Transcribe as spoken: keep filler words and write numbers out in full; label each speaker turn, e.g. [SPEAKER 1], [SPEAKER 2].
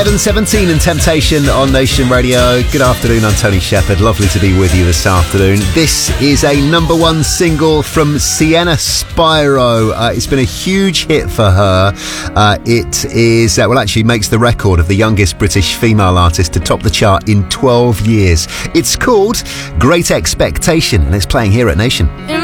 [SPEAKER 1] Heaven seventeen and Temptation on Nation Radio. Good afternoon, I'm Tony Shepherd. Lovely to be with you this afternoon. This is a number one single from Sienna Spyro. Uh, it's been a huge hit for her. Uh, it is, uh, well, actually makes the record of the youngest British female artist to top the chart in twelve years. It's called Great Expectation, and it's playing here at Nation.